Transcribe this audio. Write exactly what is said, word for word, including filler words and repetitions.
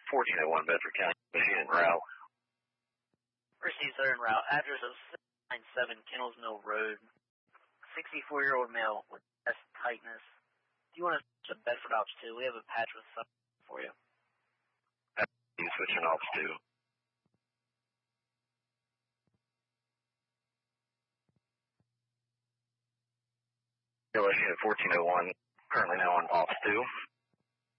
fourteen oh one Bedford County, machine en route. Received, sir, en route. Address of six ninety-seven Kennels Mill Road. sixty-four-year-old male with chest tightness. Do you want to switch to Bedford Ops two? We have a patch with something for you. You switching Ops two. You're listening at fourteen oh one, currently now on Ops two.